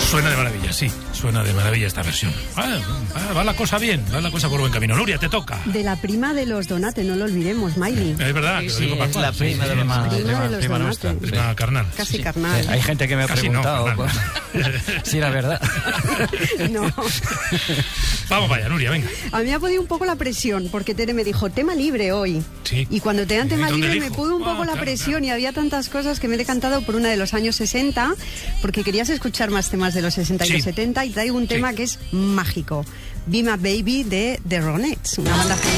Suena de maravilla, sí. Suena de maravilla esta versión. Va la cosa bien, va la cosa por buen camino. Nuria, te toca. De la prima de los Donate, no lo olvidemos, Miley. Es verdad, Sí, que lo sí, digo es la prima de los Prima nuestra. prima carnal. Casi carnal. Hay gente que me ha Casi preguntado no, si era verdad. No. Vamos vaya, Nuria, venga. A mí me ha podido un poco la presión, porque Tere me dijo, tema libre hoy. Sí. Y cuando te dan tema ¿Dónde libre me elijo? pudo un poco la Claro, presión, claro. y había tantas cosas que me he decantado por una de los años 60, porque querías escuchar más temas de los 60 y Sí. los 70, y traigo un tema que es mágico. Be My Baby de The Ronettes, una banda